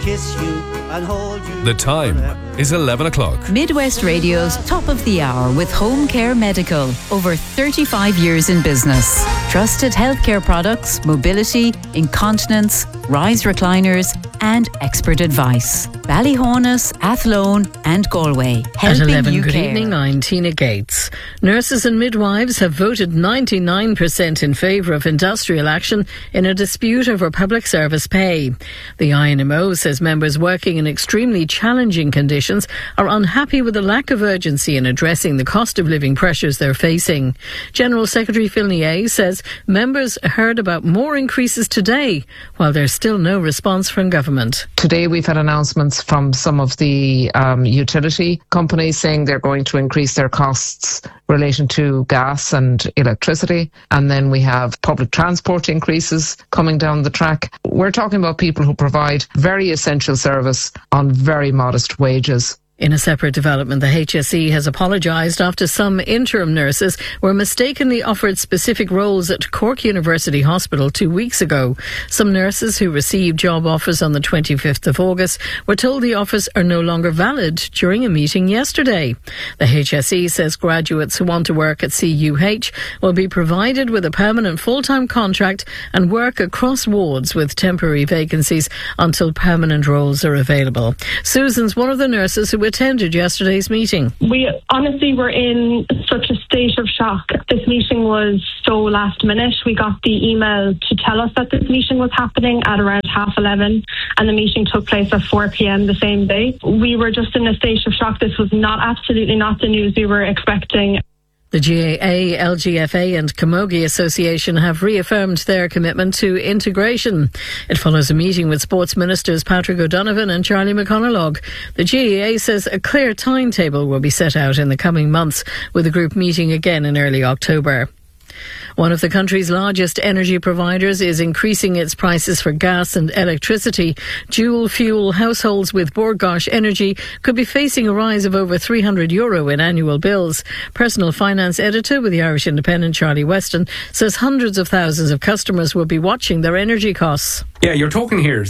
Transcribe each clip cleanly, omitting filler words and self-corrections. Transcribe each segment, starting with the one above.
kiss you and hold you. The time is 11 o'clock. Midwest Radio's Top of the Hour with Home Care Medical. Over 35 years in business. Trusted healthcare products, mobility, incontinence, rise recliners and expert advice. Ballyhonus, Athlone and Galway. At 11, you good care. evening, I'm Tina Gates. Nurses and midwives have voted 99% in favour of industrial action in a dispute over public service pay. The INMO says members working in extremely challenging conditions are unhappy with the lack of urgency in addressing the cost of living pressures they're facing. General Secretary Phil Nier says members heard about more increases today, while there's still no response from government. Today we've had announcements from some of the utility companies saying they're going to increase their costs relation to gas and electricity. And then we have public transport increases coming down the track. We're talking about people who provide very essential service on very modest wages. In a separate development, the HSE has apologised after some interim nurses were mistakenly offered specific roles at Cork University Hospital 2 weeks ago. Some nurses who received job offers on the 25th of August were told the offers are no longer valid during a meeting yesterday. The HSE says graduates who want to work at CUH will be provided with a permanent full-time contract and work across wards with temporary vacancies until permanent roles are available. Susan's one of the nurses who attended yesterday's meeting. We honestly were in such a state of shock. This meeting was so last minute. We got the email to tell us that this meeting was happening at around 11:30 and the meeting took place at 4 p.m. the same day. We were just in a state of shock. This was absolutely not the news we were expecting. The GAA, LGFA and Camogie Association have reaffirmed their commitment to integration. It follows a meeting with Sports Ministers Patrick O'Donovan and Charlie McConalogue. The GAA says a clear timetable will be set out in the coming months, with the group meeting again in early October. One of the country's largest energy providers is increasing its prices for gas and electricity. Dual fuel households with Bord Gáis Energy could be facing a rise of over €300 in annual bills. Personal finance editor with the Irish Independent, Charlie Weston, says hundreds of thousands of customers will be watching their energy costs. Yeah, you're talking here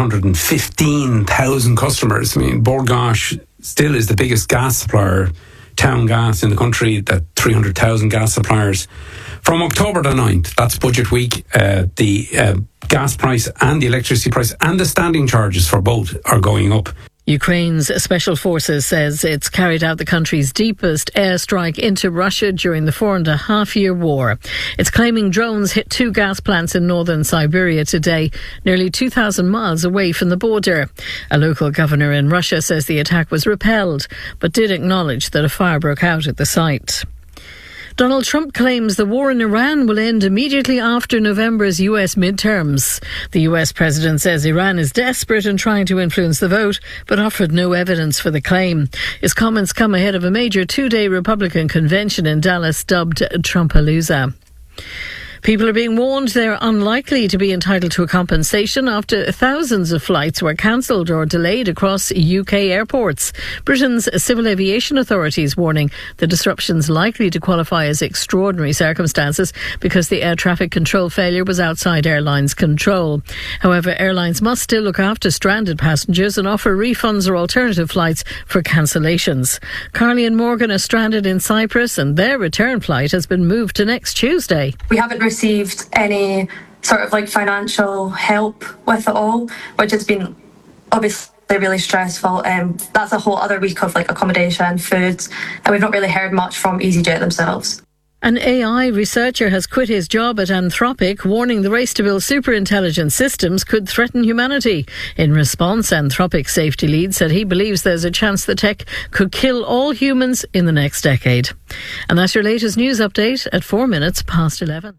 715,000 customers. I mean, Bord Gáis still is the biggest gas supplier, town gas in the country, that 300,000 gas suppliers. From October the 9th, that's budget week, the gas price and the electricity price and the standing charges for both are going up. Ukraine's Special Forces says it's carried out the country's deepest airstrike into Russia during the 4.5-year war. It's claiming drones hit 2 gas plants in northern Siberia today, nearly 2,000 miles away from the border. A local governor in Russia says the attack was repelled, but did acknowledge that a fire broke out at the site. Donald Trump claims the war in Iran will end immediately after November's US midterms. The US president says Iran is desperate and trying to influence the vote, but offered no evidence for the claim. His comments come ahead of a major 2-day Republican convention in Dallas dubbed Trumpalooza. People are being warned they're unlikely to be entitled to a compensation after thousands of flights were cancelled or delayed across UK airports. Britain's civil aviation authorities warning the disruptions likely to qualify as extraordinary circumstances because the air traffic control failure was outside airlines' control. However, airlines must still look after stranded passengers and offer refunds or alternative flights for cancellations. Carly and Morgan are stranded in Cyprus and their return flight has been moved to next Tuesday. We haven't received any sort of financial help with it all, which has been obviously really stressful. That's a whole other week of accommodation, food, and we've not really heard much from EasyJet themselves. An AI researcher has quit his job at Anthropic, warning the race to build superintelligent systems could threaten humanity. In response, Anthropic's safety lead said he believes there's a chance the tech could kill all humans in the next decade. And that's your latest news update at 11:04.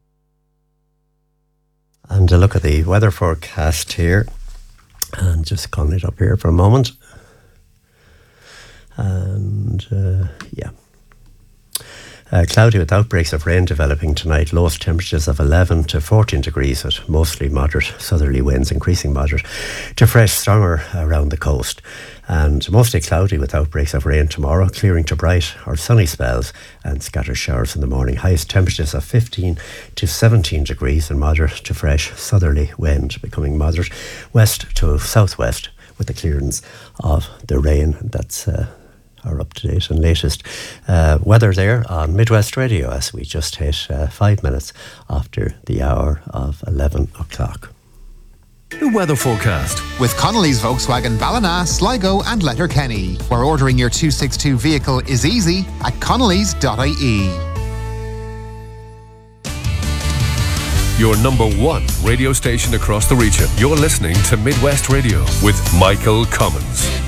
And a look at the weather forecast here. And just calling it up here for a moment. And, cloudy with outbreaks of rain developing tonight. Lowest temperatures of 11 to 14 degrees with mostly moderate southerly winds, increasing moderate to fresh, stronger around the coast. And mostly cloudy with outbreaks of rain tomorrow, clearing to bright or sunny spells and scattered showers in the morning. Highest temperatures of 15 to 17 degrees and moderate to fresh southerly wind, becoming moderate west to southwest with the clearance of the rain. That's our up-to-date and latest weather there on Midwest Radio as we just hit 5 minutes after the hour of 11 o'clock. The weather forecast with Connolly's Volkswagen Ballina, Sligo and Letterkenny, where ordering your 262 vehicle is easy at connolly's.ie. Your number one radio station across the region. You're listening to Midwest Radio with Michael Commons.